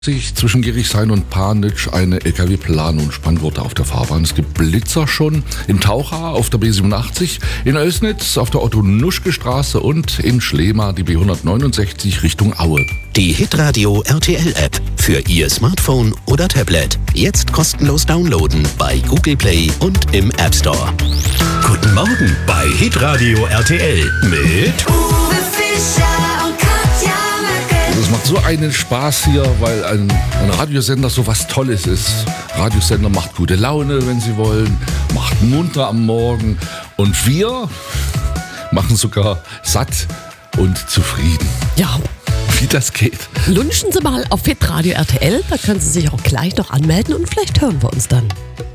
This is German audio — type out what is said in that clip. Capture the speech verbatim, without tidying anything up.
Sich zwischen Gerichshain und Panitsch eine L K W-Plan- und Spanngurte auf der Fahrbahn. Es gibt Blitzer schon in Taucha auf der B siebenundachtzig, in Oelsnitz auf der Otto-Nuschke-Straße und in Schlema die B hundertneunundsechzig Richtung Aue. Die Hitradio R T L-App für Ihr Smartphone oder Tablet. Jetzt kostenlos downloaden bei Google Play und im App Store. Guten Morgen bei Hitradio R T L mit Uwe Fischer und Katja Möcke. Es macht so einen Spaß hier, weil ein, ein Radiosender so was Tolles ist. Radiosender macht gute Laune, wenn Sie wollen, macht munter am Morgen und wir machen sogar satt und zufrieden. Ja, Wie das geht. lunchen Sie mal auf Hitradio R T L, da können Sie sich auch gleich noch anmelden und vielleicht hören wir uns dann.